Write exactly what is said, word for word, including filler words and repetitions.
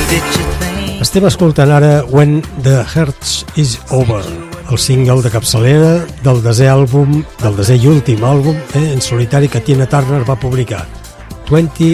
Estem escoltant ara When the Heart is Over, el single de capçalera del desè àlbum, del desè i últim àlbum eh, en solitari que Tina Turner va publicar, vint